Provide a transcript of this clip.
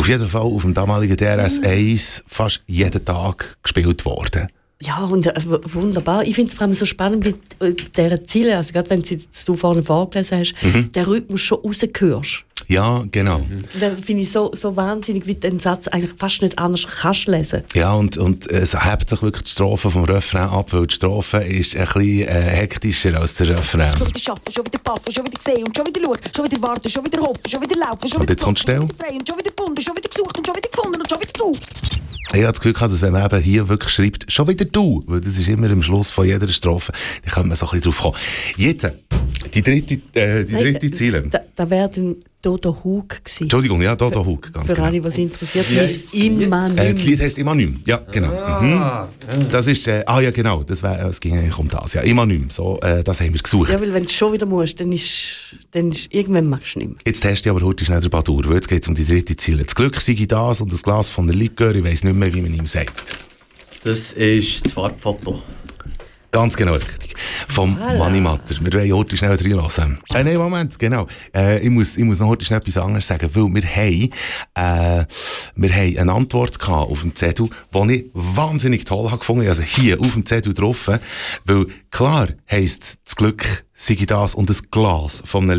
auf jeden Fall auf dem damaligen DRS1 fast jeden Tag gespielt worden. Ja, und wunderbar. Ich finde es vor allem so spannend, wie dieser Ziele, also gerade wenn du vorne vorgelesen hast, den Rhythmus schon raushörst. Ja, genau. Das finde ich so wahnsinnig, wie du den Satz eigentlich fast nicht anders kannst lesen. Ja, und es hebt sich wirklich die Strophe vom Refrain ab, weil die Strophe ist ein bisschen hektischer als der Refrain. Schon wieder schaffen, schon wieder paffen, schon wieder sehen und schon wieder schauen, schon wieder warten, schon wieder hoffen, schon wieder laufen, schon Und wieder jetzt kommt schon Stell. wieder frei und schon wieder gebunden, schon wieder gesucht und schon wieder gefunden und schon wieder du. Ich habe das Gefühl gehabt, dass wenn man eben hier wirklich schreibt, schon wieder du, weil das ist immer am Schluss von jeder Strophe, dann könnte man so ein bisschen drauf kommen. Jetzt, die dritte Ziele. Da wäre dann Dodo Hug gewesen. Entschuldigung, ja, Dodo Hug, ganz Für genau. alle, was interessiert, Yes. immer Das Lied heisst «Immer nüm». Ja, genau. Das ist, ja genau, es ging eigentlich um das. Ja, «Immer nüm», so, das haben wir gesucht. Ja, weil wenn du schon wieder musst, dann ist irgendwann magst du nicht mehr. Jetzt teste ich aber heute schnell den Badur, weil jetzt geht es um die dritte Ziele. Das Glück sei das und das Glas von der Likör, ich weiss nicht mehr, wie man ihm sagt. Das ist das Farbfoto. Ganz genau richtig. Vom Manimatter. Wir wollen heute schnell reinlassen. Nein, Moment, genau. Ich muss noch heute schnell etwas anderes sagen, weil wir haben eine Antwort gehabt auf dem Zettel, die ich wahnsinnig toll habe gefunden. Also hier auf dem Zettel drauf, weil klar heisst das Glück sei das und das Glas von einem